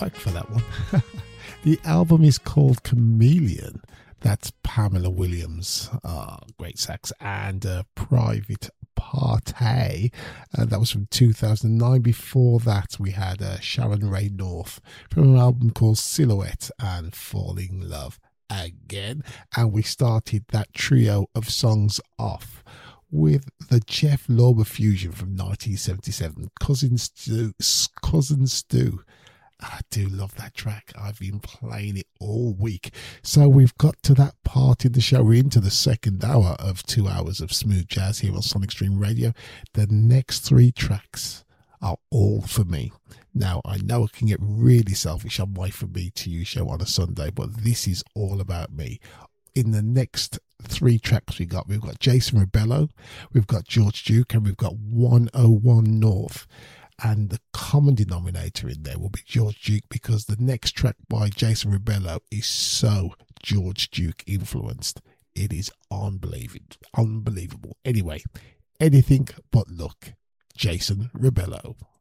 back for that one. The album is called Chameleon. That's Pamela Williams, great sax, and Private Party. That was from 2009. Before that, we had Sharon Ray North from an album called Silhouette and Falling in Love Again. And we started that trio of songs off with the Jeff Lorber fusion from 1977, Cousin Stew. I do love that track. I've been playing it all week. So we've got to that part in the show. We're into the second hour of 2 hours of smooth jazz here on Sonic Stream Radio. The next three tracks are all for me. Now, I know it can get really selfish on my For Me To You show on a Sunday, but this is all about me. In the next three tracks we've got Jason Rebello, we've got George Duke, and we've got 101 North. And the common denominator in there will be George Duke, because the next track by Jason Rebello is so George Duke influenced. It is unbelievable. Anyway, anything but luck. Jason Rebello.